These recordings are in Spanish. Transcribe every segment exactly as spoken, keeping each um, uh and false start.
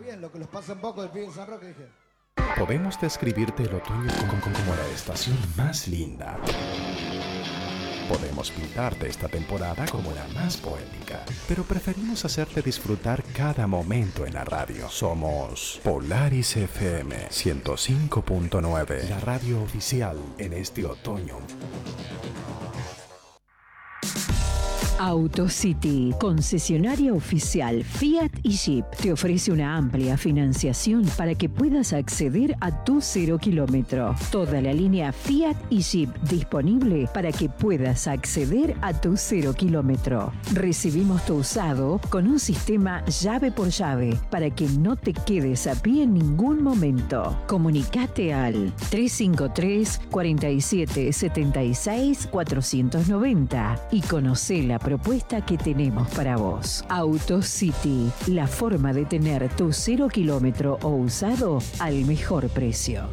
bien, lo que los pasa un poco del pibe en San Roque, dije. Podemos describirte el otoño como, como, como la estación más linda. Podemos pintarte esta temporada como la más poética, pero preferimos hacerte disfrutar cada momento en la radio. Somos Polaris F M ciento cinco punto nueve, la radio oficial en este otoño. AutoCity, concesionaria oficial Fiat y Jeep, te ofrece una amplia financiación para que puedas acceder a tu cero kilómetro. Toda la línea Fiat y Jeep disponible para que puedas acceder a tu cero kilómetro. Recibimos tu usado con un sistema llave por llave para que no te quedes a pie en ningún momento. Comunicate al tres cinco tres, cuatro siete siete seis, cuatro nueve cero y conoce la propuesta que tenemos para vos. AutoCity, la forma de tener tu cero kilómetro o usado al mejor precio.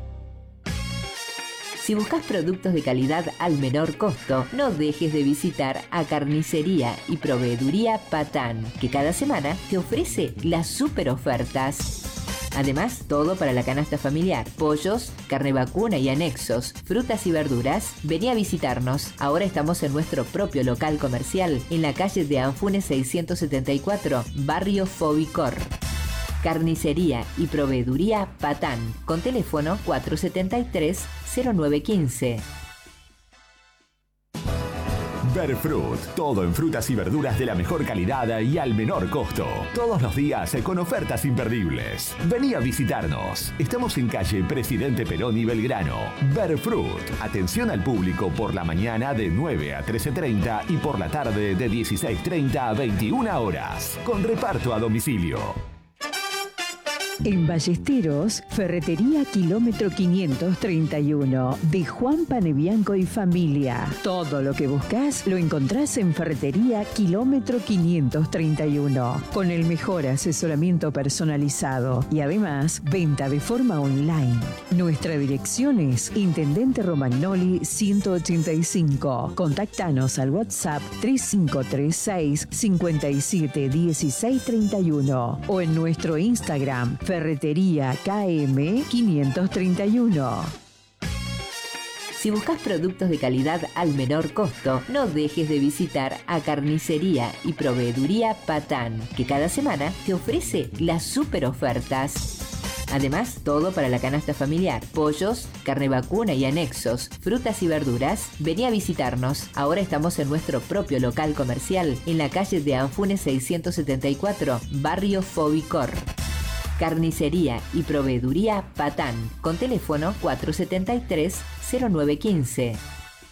Si buscas productos de calidad al menor costo, no dejes de visitar a Carnicería y Proveeduría Patán, que cada semana te ofrece las super ofertas. Además, todo para la canasta familiar, pollos, carne vacuna y anexos, frutas y verduras. Vení a visitarnos. Ahora estamos en nuestro propio local comercial, en la calle de Anfunes seiscientos setenta y cuatro, barrio Fobicor. Carnicería y Proveeduría Patán, con teléfono cuatro siete tres, cero nueve uno cinco. Verfruit, todo en frutas y verduras de la mejor calidad y al menor costo. Todos los días con ofertas imperdibles. Vení a visitarnos. Estamos en calle Presidente Perón y Belgrano. Verfruit, atención al público por la mañana de nueve a trece treinta y por la tarde de dieciséis treinta a veintiuna horas. Con reparto a domicilio. En Ballesteros, Ferretería Kilómetro quinientos treinta y uno, de Juan Panebianco y familia. Todo lo que buscas lo encontrás en Ferretería Kilómetro quinientos treinta y uno, con el mejor asesoramiento personalizado y además venta de forma online. Nuestra dirección es Intendente Romagnoli ciento ochenta y cinco. Contactanos al WhatsApp tres cinco tres seis, cinco siete uno seis tres uno o en nuestro Instagram Ferretería K M quinientos treinta y uno. Si buscas productos de calidad al menor costo, no dejes de visitar a Carnicería y Proveeduría Patán, que cada semana te ofrece las super ofertas. Además, todo para la canasta familiar, pollos, carne vacuna y anexos, frutas y verduras. Vení a visitarnos. Ahora estamos en nuestro propio local comercial, en la calle de Anfunes seiscientos setenta y cuatro, barrio Fobicor. Carnicería y Proveeduría Patán, con teléfono cuatro siete tres, cero nueve uno cinco.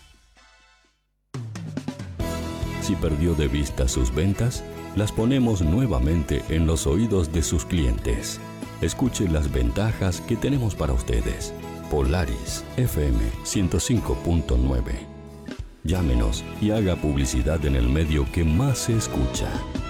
Si perdió de vista sus ventas, las ponemos nuevamente en los oídos de sus clientes. Escuche las ventajas que tenemos para ustedes. Polaris F M ciento cinco punto nueve. Llámenos y haga publicidad en el medio que más se escucha.